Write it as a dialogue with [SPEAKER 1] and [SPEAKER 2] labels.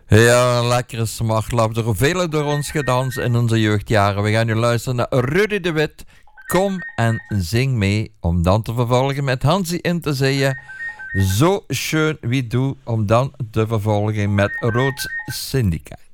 [SPEAKER 1] Ja, een lekkere smartlap. Door velen door ons gedanst in onze jeugdjaren. We gaan nu luisteren naar Rudy de Wit. Kom en zing mee. Om dan te vervolgen met Hansie in te zeeën. Zo schön wie du. Om dan te vervolgen met Rood Syndicate.